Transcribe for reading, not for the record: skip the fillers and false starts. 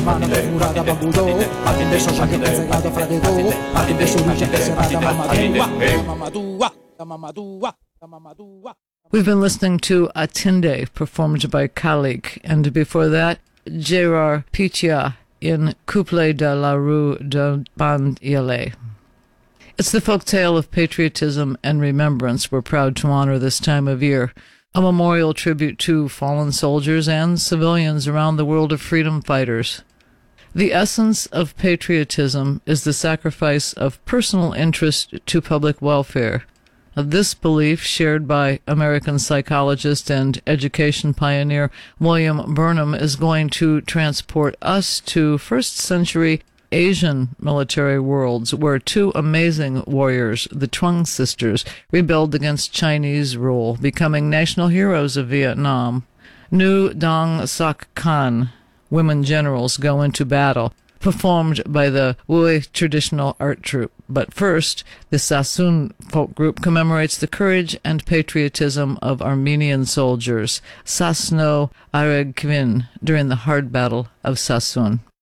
mano fura da bambudo, adesso c'è che pezzegato fra di tu, adesso luce che serata mamma tua, mamma tua, mamma tua. We've been listening to Atinde, performed by Kalik, and before that, Gérard Pichia in Couplet de la Rue de Bandielet. It's the folk tale of patriotism and remembrance we're proud to honor this time of year, a memorial tribute to fallen soldiers and civilians around the world of freedom fighters. The essence of patriotism is the sacrifice of personal interest to public welfare. This belief, shared by American psychologist and education pioneer William Burnham, is going to transport us to first-century Asian military worlds, where two amazing warriors, the Trung sisters, rebelled against Chinese rule, becoming national heroes of Vietnam. Nu Dong Sok Kan, women generals, go into battle, performed by the Wui traditional art troupe. But first, the Sassoon folk group commemorates the courage and patriotism of Armenian soldiers, Sasno Aregvin, during the hard battle of Sassoon.